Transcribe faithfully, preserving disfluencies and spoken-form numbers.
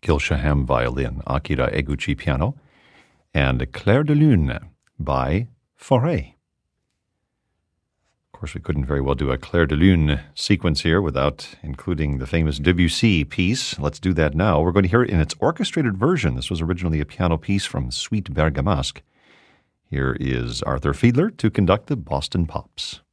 Gil Shaham violin, Akira Eguchi piano, and Clair de Lune by Fauré. Of course, we couldn't very well do a Clair de Lune sequence here without including the famous Debussy piece. Let's do that now. We're going to hear it in its orchestrated version. This was originally a piano piece from Suite Bergamasque. Here is Arthur Fiedler to conduct the Boston Pops.